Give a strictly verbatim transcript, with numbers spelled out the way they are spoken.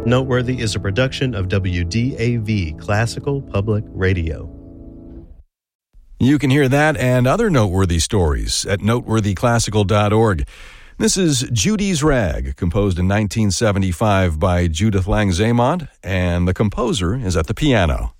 Noteworthy is a production of W D A V Classical Public Radio. You can hear that and other noteworthy stories at noteworthy classical dot org. This is Judy's Rag, composed in nineteen seventy-five by Judith Langzamont, and the composer is at the piano.